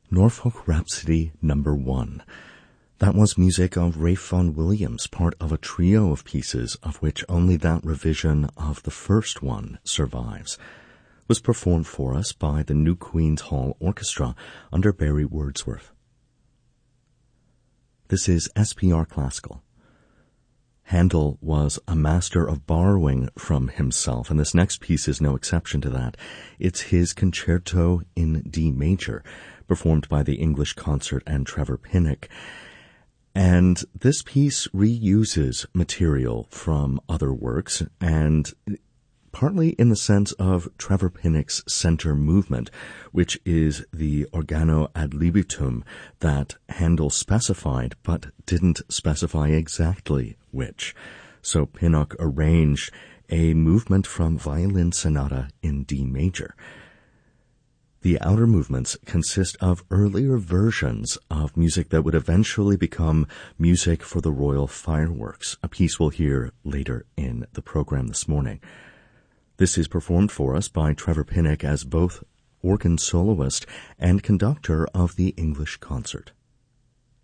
Norfolk Rhapsody Number 1. That was music of Ralph Vaughan Williams, part of a trio of pieces of which only that revision of the first one survives. It was performed for us by the New Queen's Hall Orchestra under Barry Wordsworth. This is SPR Classical. Handel was a master of borrowing from himself, and this next piece is no exception to that. It's his Concerto in D major, performed by the English Concert and Trevor Pinnock. And this piece reuses material from other works, and partly in the sense of Trevor Pinnock's center movement, which is the organo ad libitum that Handel specified but didn't specify exactly which. So Pinnock arranged a movement from Violin Sonata in D major. The outer movements consist of earlier versions of music that would eventually become music for the Royal Fireworks, a piece we'll hear later in the program this morning. This is performed for us by Trevor Pinnock as both organ soloist and conductor of the English Concert.